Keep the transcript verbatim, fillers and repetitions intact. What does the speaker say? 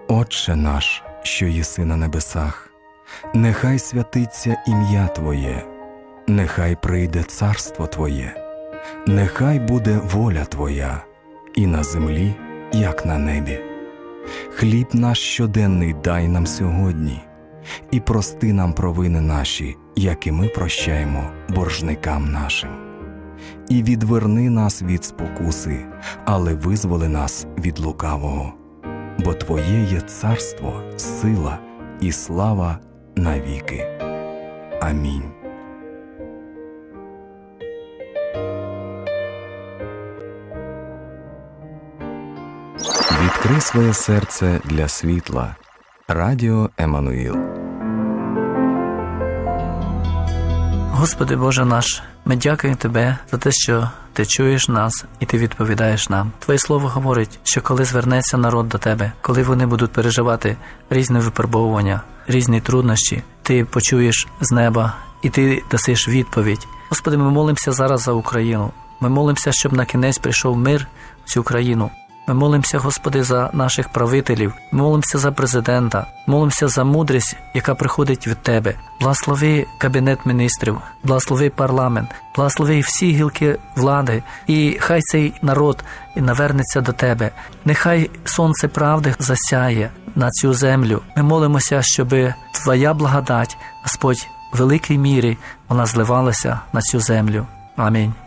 Отче наш, що єси на небесах, нехай святиться ім'я Твоє, нехай прийде царство Твоє, нехай буде воля Твоя, і на землі, як на небі. Хліб наш щоденний дай нам сьогодні, і прости нам провини наші, як і ми прощаємо боржникам нашим. І відверни нас від спокуси, але визволи нас від лукавого. Бо Твоє є царство, сила і слава навіки. Амінь. Відкрий своє серце для світла. Радіо Еммануїл. Господи Боже наш, ми дякуємо Тебе за те, що Ти чуєш нас і Ти відповідаєш нам. Твоє Слово говорить, що коли звернеться народ до Тебе, коли вони будуть переживати різні випробовування, різні труднощі, Ти почуєш з неба і Ти дасиш відповідь. Господи, ми молимося зараз за Україну. Ми молимося, щоб на кінець прийшов мир в цю країну. Ми молимося, Господи, за наших правителів, ми молимося за президента, молимося за мудрість, яка приходить від Тебе. Благослови Кабінет міністрів, благослови парламент, благослови всі гілки влади, і хай цей народ навернеться до Тебе. Нехай сонце правди засяє на цю землю. Ми молимося, щоб Твоя благодать, Господь, в великій мірі вона зливалася на цю землю. Амінь.